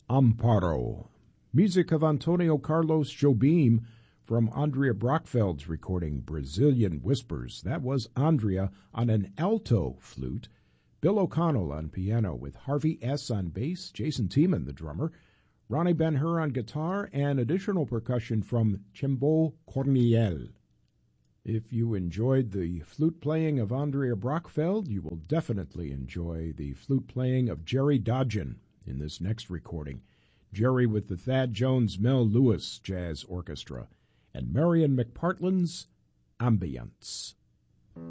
Amparo. Music of Antonio Carlos Jobim from Andrea Brockfeld's recording Brazilian Whispers. That was Andrea on an alto flute, Bill O'Connell on piano with Harvey S. on bass, Jason Tiemann the drummer, Ronnie Ben-Hur on guitar, and additional percussion from Chimbo Corniel. If you enjoyed the flute playing of Andrea Brockfeld, you will definitely enjoy the flute playing of Jerry Dodgen in this next recording. Jerry with the Thad Jones Mel Lewis Jazz Orchestra and Marion McPartland's Ambience.